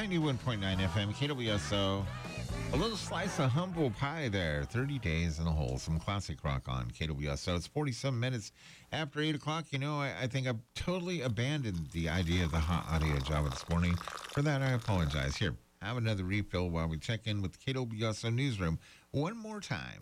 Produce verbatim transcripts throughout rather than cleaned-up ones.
ninety-one point nine F M, K W S O. A little slice of humble pie there. thirty days in a hole. Some classic rock on K W S O. It's forty-some minutes after eight o'clock. You know, I, I think I've totally abandoned the idea of the hot audio Java this morning. For that, I apologize. Here, have another refill while we check in with the K W S O newsroom one more time.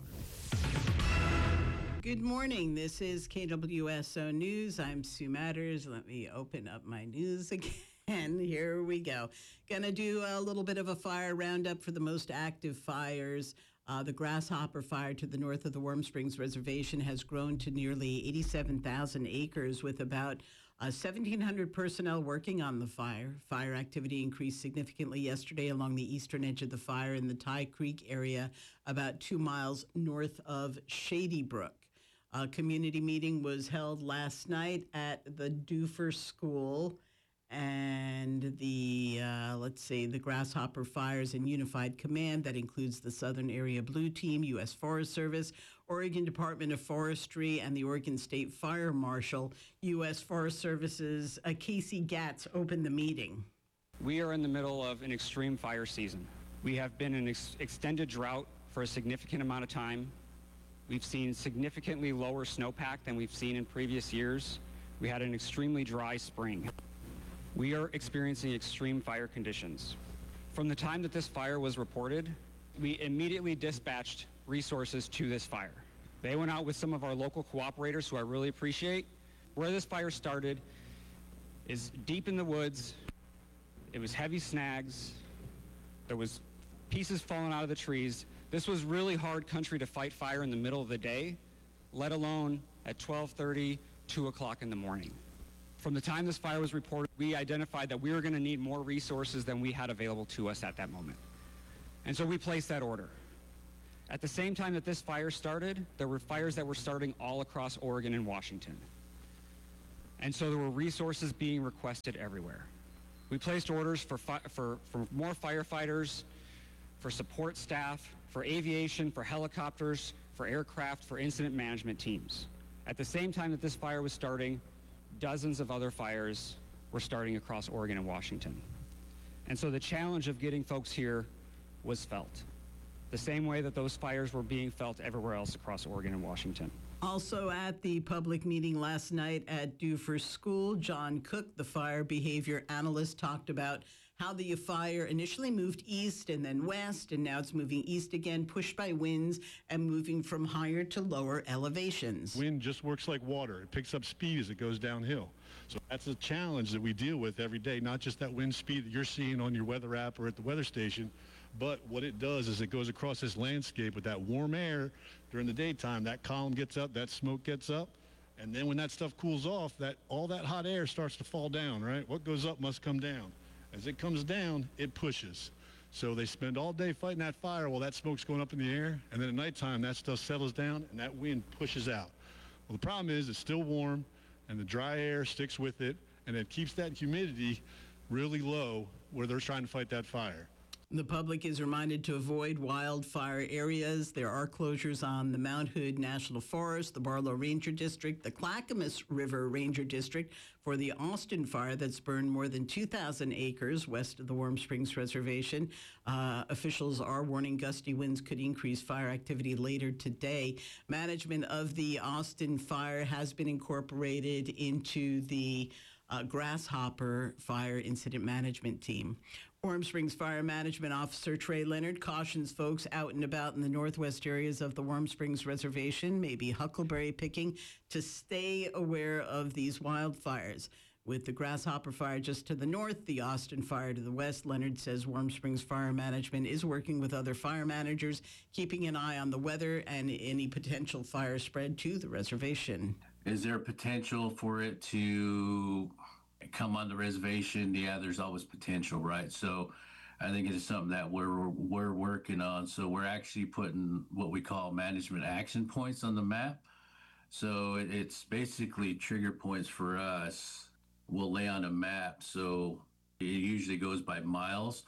Good morning. This is K W S O News. I'm Sue Matters. Let me open up my news again. Here we go. Going to do a little bit of a fire roundup for the most active fires. Uh, the Grasshopper Fire to the north of the Warm Springs Reservation has grown to nearly eighty-seven thousand acres with about uh, seventeen hundred personnel working on the fire. Fire activity increased significantly yesterday along the eastern edge of the fire in the Ty Creek area, about two miles north of Shady Brook. A community meeting was held last night at the Duffer School. And the, uh, let's see, the Grasshopper Fires and Unified Command, that includes the Southern Area Blue Team, U S Forest Service, Oregon Department of Forestry, and the Oregon State Fire Marshal. U S Forest Service's uh, Casey Gatz opened the meeting. We are in the middle of an extreme fire season. We have been in an ex- extended drought for a significant amount of time. We've seen significantly lower snowpack than we've seen in previous years. We had an extremely dry spring. We are experiencing extreme fire conditions. From the time that this fire was reported, we immediately dispatched resources to this fire. They went out with some of our local cooperators, who I really appreciate. Where this fire started is deep in the woods. It was heavy snags. There was pieces falling out of the trees. This was really hard country to fight fire in the middle of the day, let alone at twelve thirty, two o'clock in the morning. From the time this fire was reported, we identified that we were going to need more resources than we had available to us at that moment. And so we placed that order. At the same time that this fire started, there were fires that were starting all across Oregon and Washington. And so there were resources being requested everywhere. We placed orders for, fi- for, for more firefighters, for support staff, for aviation, for helicopters, for aircraft, for incident management teams. At the same time that this fire was starting, dozens of other fires were starting across Oregon and Washington. And so the challenge of getting folks here was felt, the same way that those fires were being felt everywhere else across Oregon and Washington. Also at the public meeting last night at Duffer School, John Cook, the fire behavior analyst, talked about how the fire initially moved east and then west, and now it's moving east again, pushed by winds and moving from higher to lower elevations. Wind just works like water. It picks up speed as it goes downhill. So that's a challenge that we deal with every day, not just that wind speed that you're seeing on your weather app or at the weather station, but what it does is it goes across this landscape with that warm air during the daytime. That column gets up, that smoke gets up, and then when that stuff cools off, that all that hot air starts to fall down, right? What goes up must come down. As it comes down, it pushes. So they spend all day fighting that fire while that smoke's going up in the air, and then at nighttime, that stuff settles down and that wind pushes out. Well, the problem is it's still warm, and the dry air sticks with it, and it keeps that humidity really low where they're trying to fight that fire. The public is reminded to avoid wildfire areas. There are closures on the Mount Hood National Forest, the Barlow Ranger District, the Clackamas River Ranger District for the Austin fire that's burned more than two thousand acres west of the Warm Springs Reservation. Uh, officials are warning gusty winds could increase fire activity later today. Management of the Austin fire has been incorporated into the Uh, Grasshopper Fire Incident Management Team. Warm Springs Fire Management Officer Trey Leonard cautions folks out and about in the northwest areas of the Warm Springs Reservation, maybe huckleberry picking, to stay aware of these wildfires. With the Grasshopper Fire just to the north, the Austin Fire to the west, Leonard says Warm Springs Fire Management is working with other fire managers, keeping an eye on the weather and any potential fire spread to the reservation. Is there potential for it to come on the reservation? Yeah, there's always potential, right? So I think it's something that we're we're working on. So we're actually putting what we call management action points on the map. So it, it's basically trigger points for us. We'll lay on a map. So it usually goes by miles.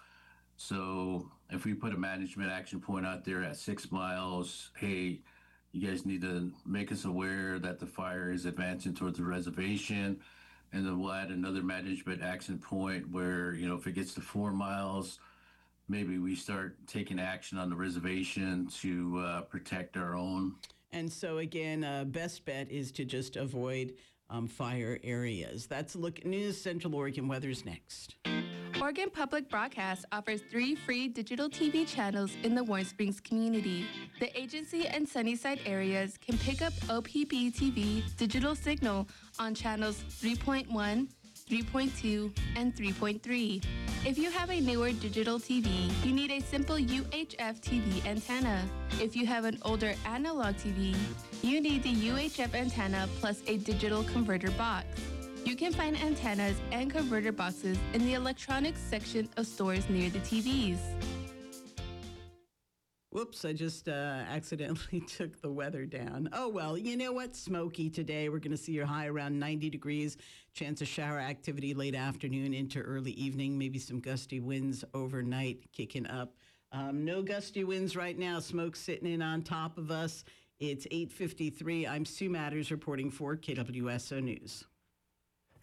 So if we put a management action point out there at six miles, hey, you guys need to make us aware that the fire is advancing towards the reservation. and then we'll add another management action point where, you know, if it gets to four miles, maybe we start taking action on the reservation to uh, protect our own. And so again, uh, best bet is to just avoid um, fire areas. That's a look at News. Central Oregon weather's next. Oregon Public Broadcast offers three free digital T V channels in the Warm Springs community. The agency and Sunnyside areas can pick up O P B T V digital signal on channels three point one, three point two, and three point three. If you have a newer digital T V, you need a simple U H F T V antenna. If you have an older analog T V, you need the U H F antenna plus a digital converter box. You can find antennas and converter boxes in the electronics section of stores near the T Vs. Whoops, I just uh, accidentally took the weather down. Oh, well, you know what? Smoky today. We're going to see your high around ninety degrees. Chance of shower activity late afternoon into early evening. Maybe some gusty winds overnight kicking up. Um, no gusty winds right now. Smoke sitting in on top of us. It's eight fifty-three. I'm Sue Matters reporting for K W S O News.